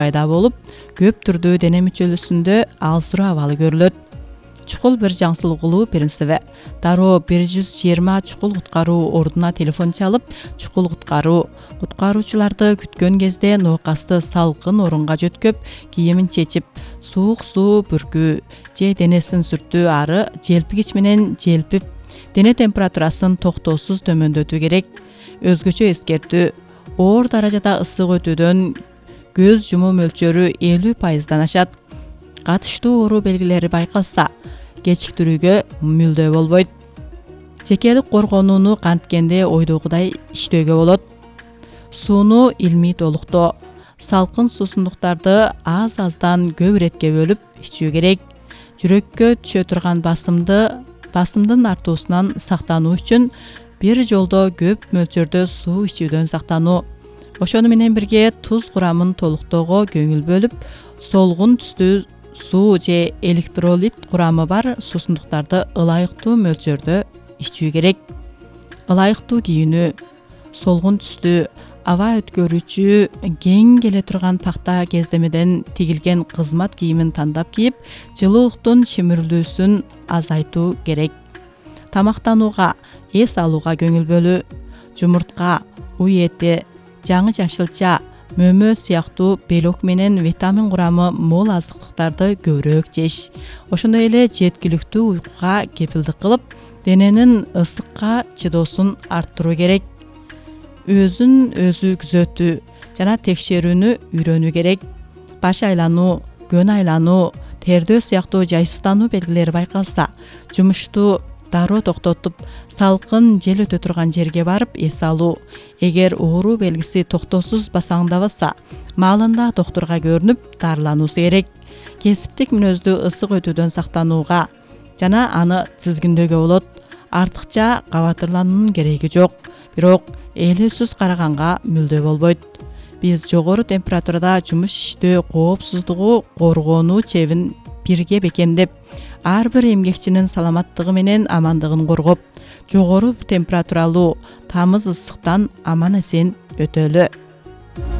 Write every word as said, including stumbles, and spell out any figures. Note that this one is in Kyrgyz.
пайда болуп, көп түрдүү дене мүчөлүсүндө алсыроо абалы көрүлөт. Чукул бир жаңсылык улуу принциби. Дароо бир жүз жыйырма чукул куткаруу ордуна телефон чалып, чукул куткаруу. Куткаруучуларды күткөн кезде ноокасты салкын орунга жөткөп, кийимин чечип, суук суу бүркүү же денесин сүртүү ары желпигич менен желпип, дене температурасын токтоосуз төмөндөтүү керек. Өзгөчө эскертүү: оор даражада ысык өтүүдөн көз жумуу мөлчөрү элүү пайыздан ашат. Катыштуу оору белгилери байкалса, кечиктирүүгө мүлдө болбойт. Жекелик коргонууну канткенде ойдогудай иштөөгө болот. Сууну илмий толуктоо. Салкын суусундуктарды аз-аздан көп иретке бөлүп ичүү керек. Жүрөккө түшө турган басымды басымдын артуусунан сактануу үчүн бир жолдо көп мөлчөрдө суу ичүүдөн сактануу. Ошону менен бирге туз курамын толуктоого көңүл бөлүп, солгун түстүү суу же электролит курамы бар суусундуктарды ылайыктуу мөлчөрдө ичүү керек. Ылайыктуу кийинүү. Солгун түстүү, аба өткөрүүчү, кең келе турган пакта кездемеден тигилген кызмат кийимин тандап кийип, жылуулуктун шимирилүүсүн азайтуу керек. Тамактанууга, эс алууга көңүл бөлүү. Жумуртка, уй эти, жаңы жашылча, мөмө сыяктуу белок менен витамин курамы мол азыктыктарды көбүрөөк жеш. Ошондой эле жеткиликтүү уйкуга кепилдик кылып, дененин ысыкка чыдоосун арттыруу керек. Өзүн өзү күзөтүү жана текшерүүнү үйрөнүү керек. Баш айлануу, көн айлануу, тердөө сыяктуу жайсыздануу белгилери байкалса, жумушту дароо токтотуп, салкын жел өтө турган жерге барып эс алуу. Эгер оору белгиси токтоосуз басаңдабаса, маалында доктурга көрүнүп, дарылануусу керек. Кесиптик мүнөздүү ысык өтүүдөн сактанууга жана аны тизгиндөөгө болот. Артыкча кабатырлануунун кереги жок, бирок элүүсүз караганга мүлдө болбойт. Биз жогору температурада жумуш иштөө коопсуздугу коргонуу чебин бирге бекемдеп, ар бир эмгекчинин саламаттыгы менен амандыгын коргоп, жогору температуралуу, тамыз ысыктан аман эсен өтөлү.